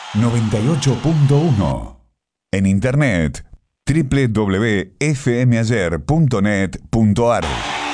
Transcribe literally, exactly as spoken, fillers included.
noventa y ocho punto uno. En internet, doble u doble u doble u punto f m ayer punto net punto a r.